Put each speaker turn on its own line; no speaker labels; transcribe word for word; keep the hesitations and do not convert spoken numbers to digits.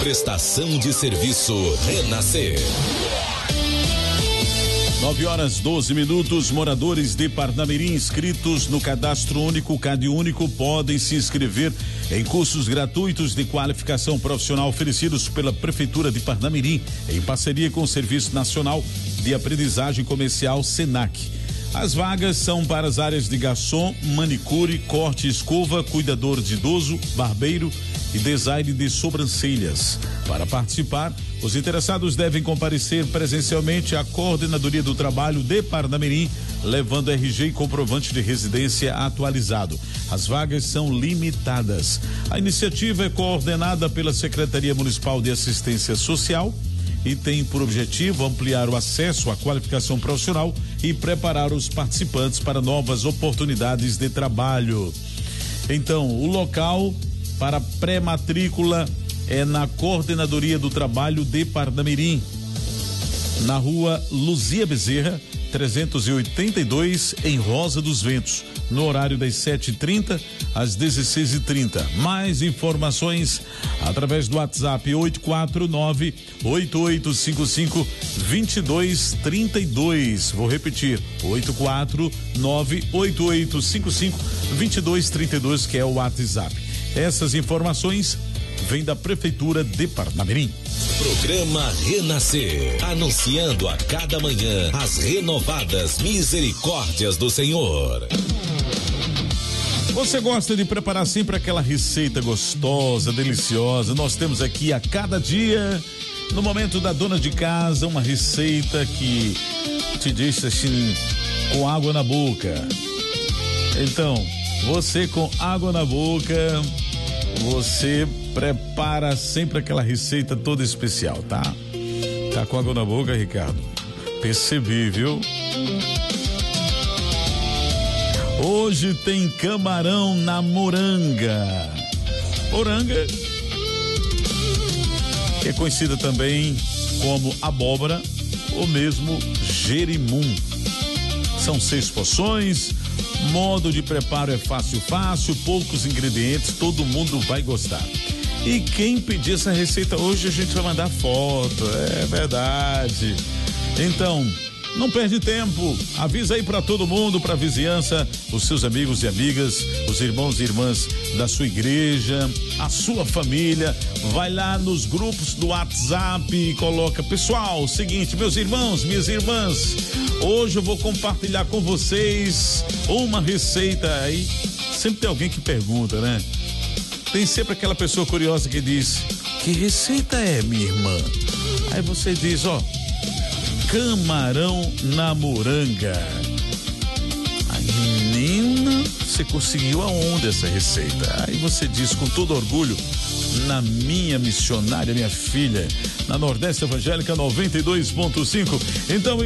Prestação de serviço Renascer.
nove horas doze minutos. Moradores de Parnamirim inscritos no Cadastro Único Cade Único podem se inscrever em cursos gratuitos de qualificação profissional oferecidos pela Prefeitura de Parnamirim, em parceria com o Serviço Nacional de Aprendizagem Comercial SENAC. As vagas são para as áreas de garçom, manicure, corte e escova, cuidador de idoso, barbeiro e design de sobrancelhas. Para participar, os interessados devem comparecer presencialmente à Coordenadoria do Trabalho de Parnamirim, levando R G e comprovante de residência atualizado. As vagas são limitadas. A iniciativa é coordenada pela Secretaria Municipal de Assistência Social e tem por objetivo ampliar o acesso à qualificação profissional e preparar os participantes para novas oportunidades de trabalho. Então, o local para pré-matrícula é na Coordenadoria do Trabalho de Parnamirim, na rua Luzia Bezerra, trezentos e oitenta e dois, em Rosa dos Ventos, no horário das sete e trinta às dezesseis e trinta. Mais informações através do WhatsApp oito quatro nove, oito oito cinco cinco, dois dois três dois. Vou repetir, oito quatro nove, oito oito cinco cinco, dois dois três dois, que é o WhatsApp. Essas informações vêm da Prefeitura de Parnamirim.
Programa Renascer, anunciando a cada manhã as renovadas misericórdias do Senhor.
Você gosta de preparar sempre aquela receita gostosa, deliciosa? Nós temos aqui a cada dia, no momento da dona de casa, uma receita que te deixa assim com água na boca. Então, você com água na boca, você prepara sempre aquela receita toda especial, tá? Tá com água na boca, Ricardo? Percebi, viu? Hoje tem camarão na moranga. Moranga, que é conhecida também como abóbora ou mesmo jerimum. São seis porções. Modo de preparo é fácil, fácil, poucos ingredientes, todo mundo vai gostar. E quem pedir essa receita hoje, a gente vai mandar foto, é verdade. Então, não perde tempo, avisa aí para todo mundo, para a vizinhança, os seus amigos e amigas, os irmãos e irmãs da sua igreja, a sua família. Vai lá nos grupos do WhatsApp e coloca: pessoal, seguinte, meus irmãos, minhas irmãs, hoje eu vou compartilhar com vocês uma receita. Aí sempre tem alguém que pergunta, né? Tem sempre aquela pessoa curiosa que diz: que receita é, minha irmã? Aí você diz: ó, camarão na moranga. Aí, menina, você conseguiu aonde essa receita? Aí você diz com todo orgulho: na minha missionária, minha filha, na Nordeste Evangélica noventa e dois ponto cinco. Então